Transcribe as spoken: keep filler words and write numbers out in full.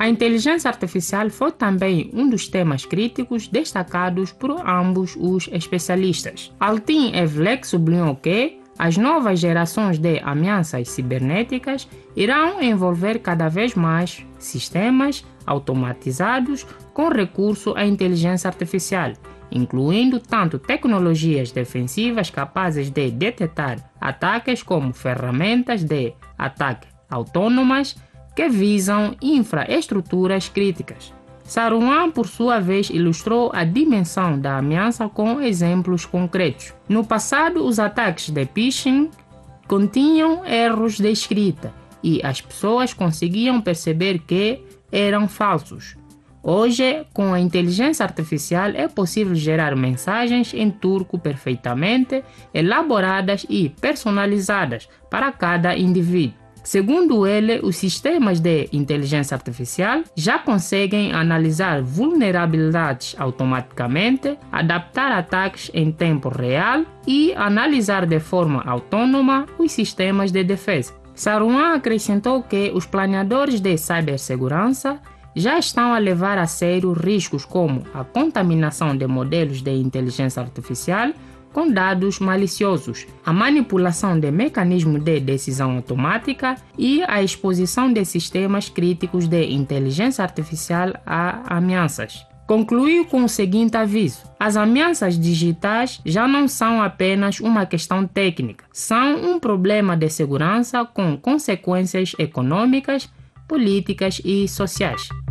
A inteligência artificial foi também um dos temas críticos destacados por ambos os especialistas. Altin Evlek sublinhou que as novas gerações de ameaças cibernéticas irão envolver cada vez mais sistemas automatizados com recurso à inteligência artificial, incluindo tanto tecnologias defensivas capazes de detectar ataques como ferramentas de ataque autônomas que visam infraestruturas críticas. Saruman, por sua vez, ilustrou a dimensão da ameaça com exemplos concretos. No passado, os ataques de phishing continham erros de escrita e as pessoas conseguiam perceber que eram falsos. Hoje, com a inteligência artificial, é possível gerar mensagens em turco perfeitamente elaboradas e personalizadas para cada indivíduo. Segundo ele, os sistemas de inteligência artificial já conseguem analisar vulnerabilidades automaticamente, adaptar ataques em tempo real e analisar de forma autônoma os sistemas de defesa. Saruman acrescentou que os planeadores de cibersegurança já estão a levar a sério riscos como a contaminação de modelos de inteligência artificial com dados maliciosos, a manipulação de mecanismos de decisão automática e a exposição de sistemas críticos de inteligência artificial a ameaças. Concluiu com o seguinte aviso: as ameaças digitais já não são apenas uma questão técnica, são um problema de segurança com consequências econômicas, políticas e sociais.